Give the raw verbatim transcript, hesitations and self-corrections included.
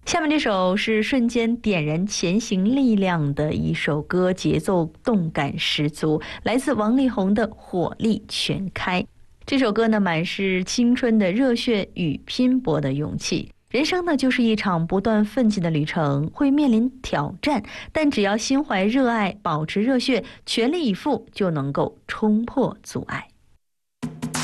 下面这首是瞬间点燃前行力量的一首歌，节奏动感十足，来自王力宏的《火力全开》。这首歌呢，满是青春的热血与拼搏的勇气。人生呢，就是一场不断奋进的旅程，会面临挑战，但只要心怀热爱，保持热血，全力以赴，就能够冲破阻碍。